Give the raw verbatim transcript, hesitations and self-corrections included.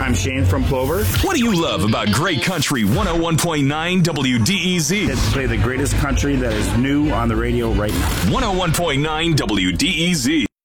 I'm Shane from Plover. What do you love about Great Country one oh one point nine W D E Z? It's play the greatest country that is new on the radio right now. one oh one point nine W D E Z.